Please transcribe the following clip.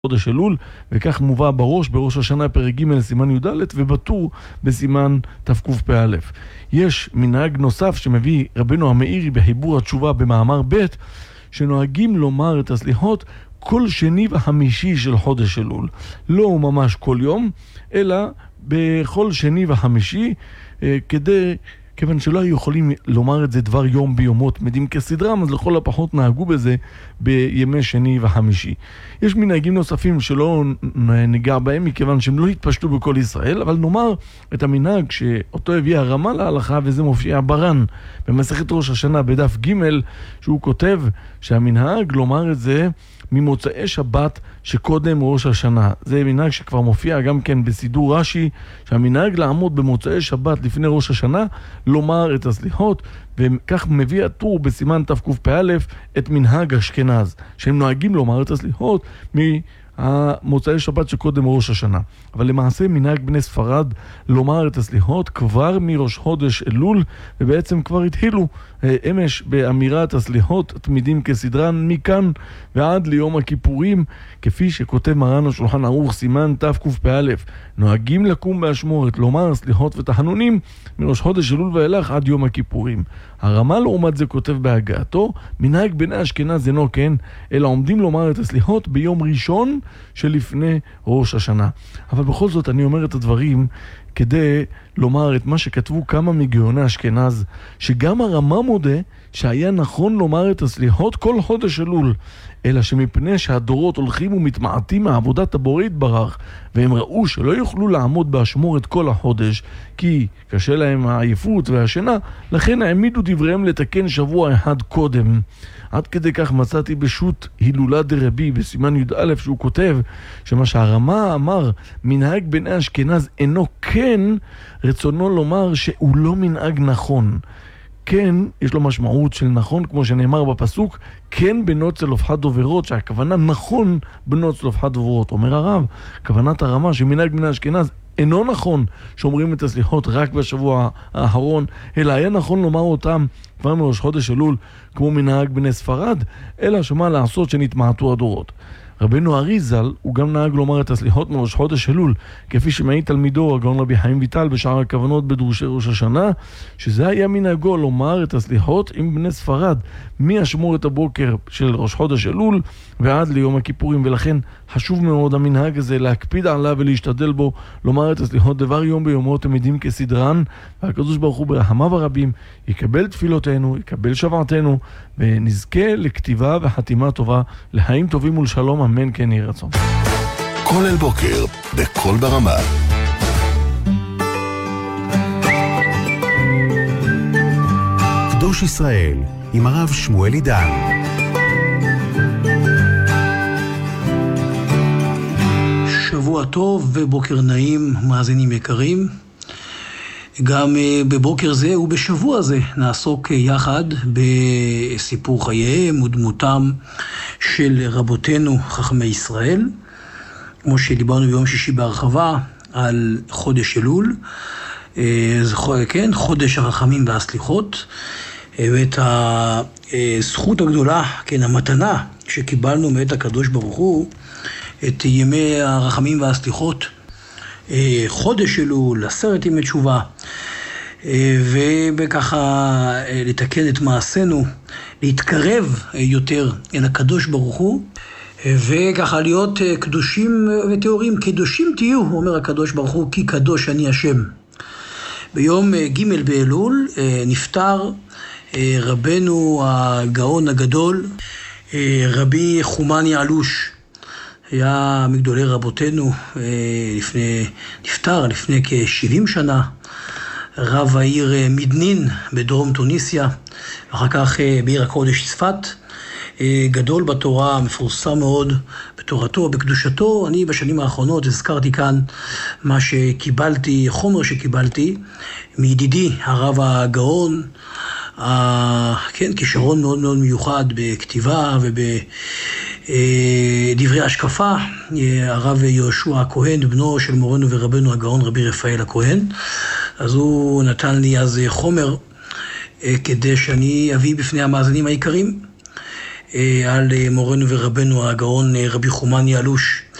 חודש אלול, וכך מובא בראש השנה פרק ג' סימן י"ד ובטור בסימן תקפ"א. יש מנהג נוסף שמביא רבנו המאירי בחיבור התשובה במאמר ב', שנוהגים לומר את הסליחות כל שני וחמישי של חודש אלול. לא ממש כל יום, אלא בכל שני וחמישי, כיוון שלא היו יכולים לומר את זה דבר יום ביומות מדים כסדרם, אז לכל הפחות נהגו בזה בימי שני וחמישי. יש מנהגים נוספים שלא ניגע בהם, מכיוון שהם לא התפשטו בכל ישראל, אבל נאמר את המנהג שאותו הביא הרמה להלכה, וזה מופיע בר"ן במסכת ראש השנה בדף ג', שהוא כותב שהמנהג לומר את זה ממוצאי שבת שקודם ראש השנה. זה מנהג שכבר מופיע גם כן בסידור רש"י, שהמנהג לעמוד במוצאי שבת לפני ראש השנה לומר את הסליחות, וכך מביא הטור בסימן תקפ"א את מנהג אשכנז, שהם נוהגים לומר את הסליחות מוצאי שבת שקודם ראש השנה. אבל למעשה מנהג בני ספרד לומר את הסליחות כבר מראש חודש אלול, ובעצם כבר התחילו אמש באמירת הסליחות תמידים כסדרן מכאן ועד ליום הכיפורים, כפי שכותב מרן השולחן ערוך סימן תקפ"א. נוהגים לקום באשמורת לומר סליחות ותחנונים מראש חודש אלול ואילך עד יום הכיפורים. הרמ"א לעומת זה כותב בהגעתו, מנהג בני אשכנז אינו כן, אלא עומדים לומר את הסליחות ביום ראשון שלפני ראש השנה. אבל בכל זאת אני אומר את הדברים כדי לומר את מה שכתבו כמה מגאוני אשכנז, שגם הרמ"א מודה שהיה נכון לומר את הסליחות כל חודש אלול, אלא שמפני שהדורות הולכים ומתמעטים מעבודת הבורא יתברך, והם ראו שלא יוכלו לעמוד באשמורת כל החודש, כי קשה להם העייפות והשינה, לכן העמידו דבריהם לתקן שבוע אחד קודם. עד כדי כך מצאתי בשו"ת הילולה דרבי בסימן י"א, שהוא כותב שמה שהרמ"א אמר מנהג בני אשכנז אינו כן, רצונו לומר שהוא לא מנהג נכון. כן, יש לו משמעות של נכון, כמו שנאמר בפסוק, כן בנות צלופחד דוברות, שהכוונה נכון בנות צלופחד דוברות. אומר הרב, כוונת הרמ"א שמנהג בני אשכנז אינו נכון שאומרים את הסליחות רק בשבוע האחרון, אלא היה נכון לומר אותם כבר מראש חודש אלול כמו מנהג בני ספרד, אלא שמה לעשות שנתמעטו הדורות. רבנו אריז"ל הוא גם נהג לומר את הסליחות מראש חודש אלול, כפי שמעיד תלמידו הגאון רבי חיים ויטל בשער הכוונות בדרושי ראש השנה, שזה היה מנהגו לומר את הסליחות עם בני ספרד מאשמורת הבוקר של ראש חודש אלול ועד ליום הכיפורים, ולכן חשוב מאוד המנהג הזה להקפיד עליו ולהשתדל בו לומר את הסליחות דבר יום ביומו תמידים כסדרן, והקדוש ברוך הוא ברחמיו הרבים יקבל תפילותינו, יקבל שוועתנו, ונזכה לכתיבה וחתימה טובה, לחיים טובים ולשלום, אמן כן יהי רצון. כל אל בוקר בכל ברמה. קדוש ישראל עם הרב שמואל עידן. שבוע טוב ובוקר נעים מאזינים יקרים. גם בבוקר זה ובשבוע זה נעסוק יחד בסיפור חייהם ודמותם של רבותינו חכמי ישראל, כמו שדיברנו ביום שישי בהרחבה על חודש אלול, כן, חודש הרחמים והסליחות, ואת הזכות הגדולה, כן, המתנה שקיבלנו מאת הקדוש ברוך הוא, את ימי הרחמים והסליחות, חודש אלול, 10 ימי תשובה, ובככה לתקן את מעשינו, להתקרב יותר אל הקדוש ברוך הוא, וככה להיות קדושים וטהורים. קדושים תהיו, אומר הקדוש ברוך הוא, כי קדוש אני השם. ביום ג' באלול נפטר רבנו הגאון הגדול, רבי חומני אלוש. היה מגדולי רבותינו, נפטר לפני כ-70 שנה, רב העיר מדנין בדרום טוניסיה, ואחר כך בעיר הקודש צפת, גדול בתורה, מפורסם מאוד בתורתו, בקדושתו. אני בשנים האחרונות הזכרתי כאן מה שקיבלתי, חומר שקיבלתי מידידי הרב הגאון, כן, כישרון מאוד מאוד מיוחד בכתיבה ובדברי השקפה, הרב יהושע הכהן, בנו של מורנו ורבנו הגאון רבי רפאל הכהן. אז הוא נתן לי אז חומר כדי שאני אביא בפני המאזינים העיקרים על מורנו ורבנו הגאון רבי חומני אלוש,